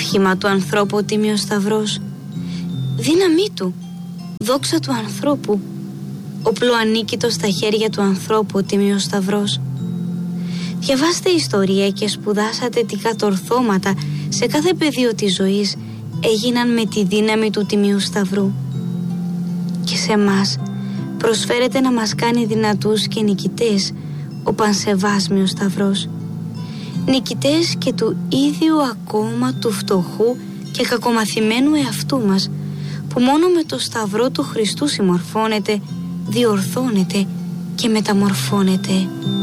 Όχημα του ανθρώπου ο Τίμιος Σταυρός, δύναμή του, δόξα του ανθρώπου, όπλο ανίκητο στα χέρια του ανθρώπου ο Τίμιος Σταυρός. Διαβάστε ιστορία και σπουδάσατε τι κατορθώματα σε κάθε πεδίο της ζωής έγιναν με τη δύναμη του Τιμίου Σταυρού. Και σε μας προσφέρεται να μας κάνει δυνατούς και νικητές ο Πανσεβάσμιος Σταυρός. Νικητές και του ίδιου ακόμα του φτωχού και κακομαθημένου εαυτού μας, που μόνο με το Σταυρό του Χριστού συμμορφώνεται, διορθώνεται και μεταμορφώνεται.